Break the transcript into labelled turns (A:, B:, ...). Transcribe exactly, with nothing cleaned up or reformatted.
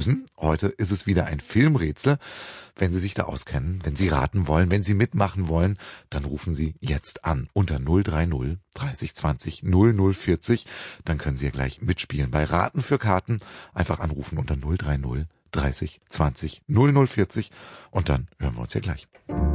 A: lösen. Heute ist es wieder ein Filmrätsel. Wenn Sie sich da auskennen, wenn Sie raten wollen, wenn Sie mitmachen wollen, dann rufen Sie jetzt an unter null drei null dreißig zwanzig null null vierzig. Dann können Sie ja gleich mitspielen. Bei Raten für Karten einfach anrufen unter null drei null dreißig zwanzig null null vierzig und dann hören wir uns ja gleich.